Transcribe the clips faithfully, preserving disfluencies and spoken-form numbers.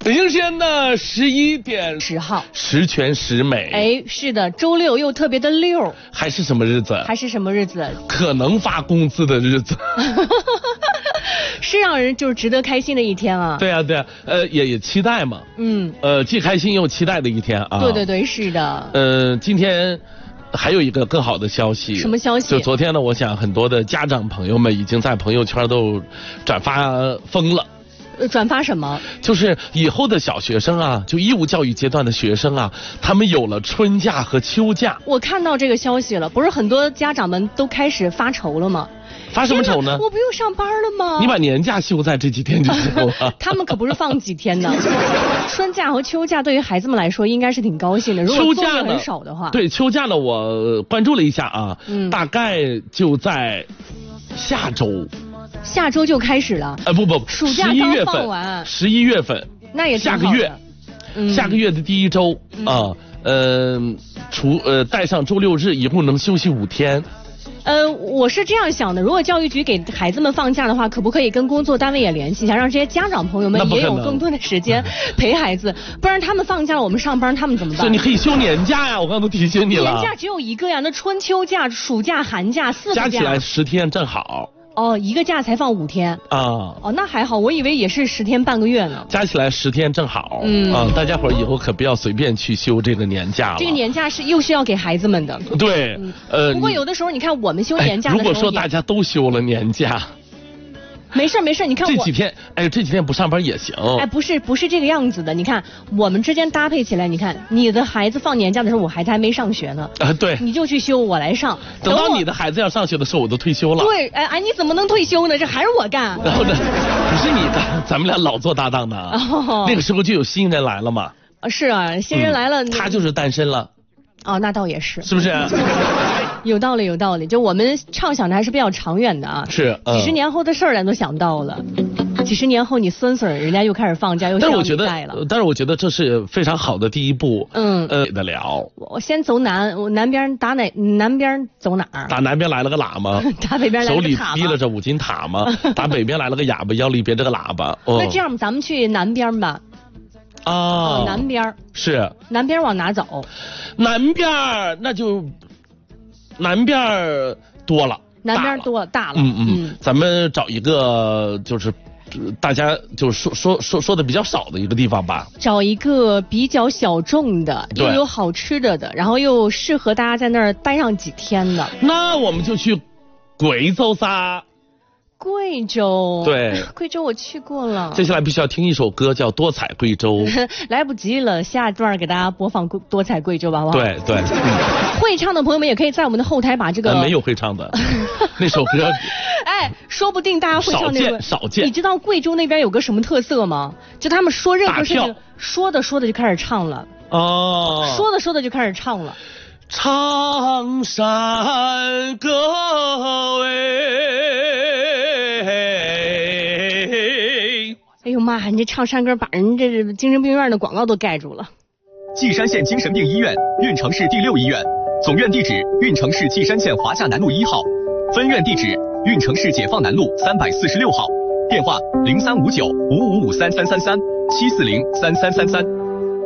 北京时间的十一点十号， 十全十美。 哎，是的，周六又特别的溜， 还是什么日子？ 还是什么日子？ 可能发工资的日子。 是让人就是值得开心的一天啊。 对啊，对啊，呃，也也期待嘛。 嗯。 呃，既开心又期待的一天啊。 对对对，是的。 呃，今天还有一个更好的消息。 什么消息？ 就昨天呢，我想很多的家长朋友们已经在朋友圈都转发疯了。 呃，转发什么？ 就是以后的小学生啊，就义务教育阶段的学生啊，他们有了春假和秋假。 我看到这个消息了，不是很多家长们都开始发愁了吗？ 发什么愁呢？ 我不用上班了吗？ 你把年假休在这几天就行了。 他们可不是放几天的。春假和秋假对于孩子们来说应该是挺高兴的。如果作业很少的话。 对，秋假呢，我关注了一下啊， 嗯， 大概就在下周。 下周就开始了。 呃，不不不， 暑假刚放完， 十一月份， 那也下个月， 嗯、 下个月的第一周啊，呃，除呃带上周六日，一共能休息五天。 呃，我是这样想的，如果教育局给孩子们放假的话，可不可以跟工作单位也联系一下，让这些家长朋友们也有更多的时间陪孩子，不然他们放假了，我们上班，他们怎么办？ 所以你可以休年假呀，我刚刚都提醒你了。 年假只有一个呀，那春秋假、暑假、寒假四个假， 加起来十天正好。 哦，一个假才放五天啊！ 哦，那还好，我以为也是十天半个月呢。 加起来十天正好。 嗯啊，大家伙以后可不要随便去休这个年假了。 这个年假是又是要给孩子们的。 对， 嗯、 呃。 不过有的时候你看我们休年假的时候、 哎，如果说大家都休了年假。 没事没事，你看我这几天，哎，这几天不上班也行。 哎，不是不是这个样子的，你看我们之间搭配起来，你看你的孩子放年假的时候，我孩子还没上学呢。 啊，对。 你就去休，我来上。 等到你的孩子要上学的时候，我都退休了。 对，哎哎，你怎么能退休呢？这还是我干。 然后呢，不是你干，咱们俩老做搭档呢。哦。那个时候就有新人来了嘛。 啊，是啊，新人来了、 嗯，他就是单身了。 哦，那倒也是。 是不是？ 有道理，有道理。就我们畅想的还是比较长远的啊。 是。 嗯、几十年后的事儿咱都想到了。几十年后你孙孙人家又开始放假，又需要你带了。 但是我觉得这是非常好的第一步。 嗯。 呃，得了。 我先走南，我南边打哪？南边走哪儿？ 打南边来了个喇嘛。 打北边来了个手里提了着五斤塔嘛。打北边来了个哑巴，腰里别着个喇叭。 哦、那这样咱们去南边吧。 啊、 哦，南边是。 南边往哪走？ 南边那就南边多了。 南边多了，大了。 嗯嗯，嗯咱们找一个就是大家就说说说说的比较少的一个地方吧。 找一个比较小众的，又有好吃的的，然后又适合大家在那儿待上几天的。 那我们就去贵州噻。 贵州。 对。 贵州我去过了。 接下来必须要听一首歌，叫《多彩贵州》。 来不及了，下一段给大家播放《多彩贵州》吧，好不好？ 对对。嗯、 会唱的朋友们也可以在我们的后台把这个。 呃、没有会唱的。那首歌。 哎，说不定大家会唱那个。 少见少见。 你知道贵州那边有个什么特色吗？就他们说任何事情，说的说的就开始唱了。 哦。 说的说的就开始唱了。 长山歌喂。 哎呦妈呀！你这唱山歌把人这精神病院的广告都盖住了。 稷山县精神病医院，运城市第六医院，总院地址运城市稷山县华夏南路一号，分院地址运城市解放南路三百四十六号，电话零三五九五五五三三三三七四零三三三三。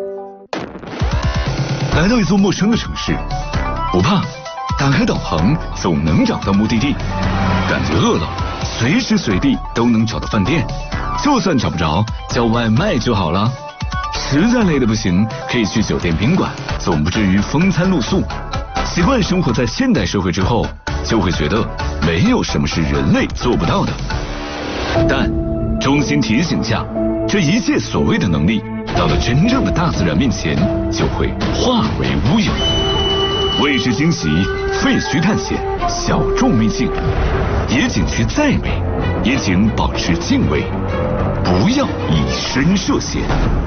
来到一座陌生的城市，不怕，打开导航总能找到目的地。感觉饿了，随时随地都能找到饭店。就算找不着，叫外卖就好了。实在累得不行，可以去酒店宾馆，总不至于风餐露宿。习惯生活在现代社会之后，就会觉得没有什么是人类做不到的。但衷心提醒下，这一切所谓的能力，到了真正的大自然面前，就会化为乌有。未知惊喜，废墟探险，小众秘境，野景区再美，也请保持敬畏，不要以身涉险。